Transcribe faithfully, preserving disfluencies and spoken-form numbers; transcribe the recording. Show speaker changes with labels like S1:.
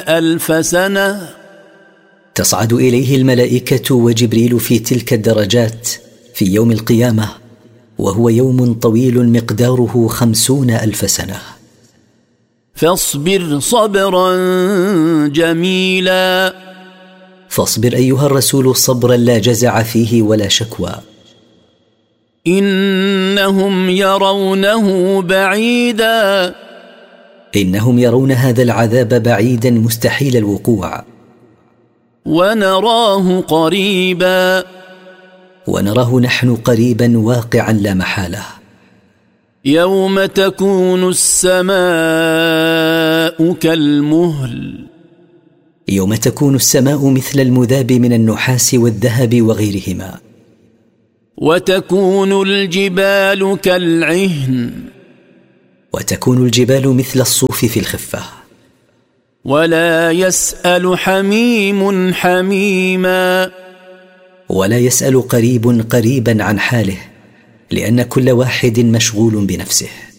S1: ألف سنة.
S2: تصعد إليه الملائكة وجبريل في تلك الدرجات في يوم القيامة، وهو يوم طويل مقداره خمسون ألف سنة.
S1: فاصبر صبرا جميلا.
S2: فاصبر أيها الرسول صبرا لا جزع فيه ولا شكوى.
S1: إنهم يرونه بعيدا.
S2: إنهم يرون هذا العذاب بعيدا مستحيل الوقوع.
S1: ونراه قريبا.
S2: ونراه نحن قريبا واقعا لا محالة.
S1: يوم تكون السماء كالمهل.
S2: يوم تكون السماء مثل المذاب من النحاس والذهب وغيرهما.
S1: وتكون الجبال كالعهن.
S2: وتكون الجبال مثل الصوف في الخفة.
S1: ولا يسأل حميم حميما.
S2: ولا يسأل قريب قريبا عن حاله، لأن كل واحد مشغول بنفسه.